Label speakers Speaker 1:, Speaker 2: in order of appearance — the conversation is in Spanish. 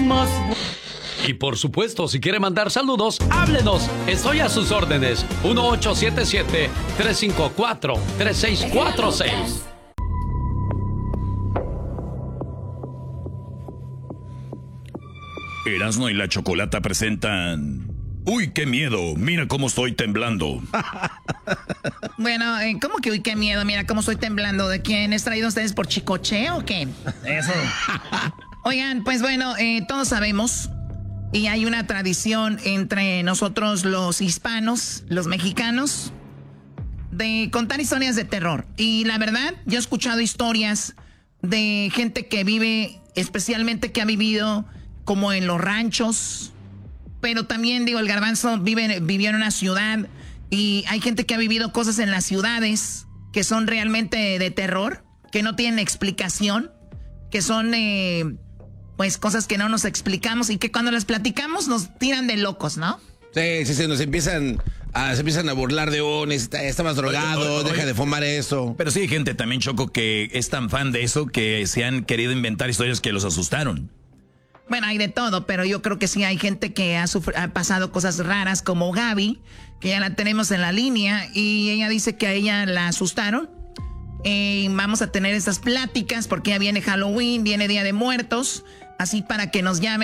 Speaker 1: más.
Speaker 2: Y por supuesto, si quiere mandar saludos, háblenos. Estoy a sus órdenes. 1877-354-3646.
Speaker 3: Erasmo y la Chocolata presentan... ¡Uy, qué miedo! Mira cómo estoy temblando.
Speaker 4: Bueno, ¿cómo que uy, qué miedo? Mira cómo estoy temblando. ¿De quién? ¿Es traído ustedes por Chicoche o qué?
Speaker 3: Eso.
Speaker 4: Oigan, pues bueno, todos sabemos... Y hay una tradición entre nosotros los hispanos, los mexicanos, de contar historias de terror. Y la verdad, yo he escuchado historias de gente que vive, especialmente que ha vivido como en los ranchos. Pero también, digo, el Garbanzo vivió en una ciudad. Y hay gente que ha vivido cosas en las ciudades que son realmente de terror, que no tienen explicación, que son... pues cosas que no nos explicamos y que cuando las platicamos nos tiran de locos, ¿no?
Speaker 5: Sí, se empiezan a burlar de está más drogado, deja de fumar eso.
Speaker 3: Pero sí hay gente también, Choco, que es tan fan de eso que se han querido inventar historias que los asustaron.
Speaker 4: Bueno, hay de todo, pero yo creo que sí hay gente que ha pasado cosas raras, como Gaby, que ya la tenemos en la línea, y ella dice que a ella la asustaron. Vamos a tener estas pláticas porque ya viene Halloween, viene Día de Muertos, así para que nos llamen.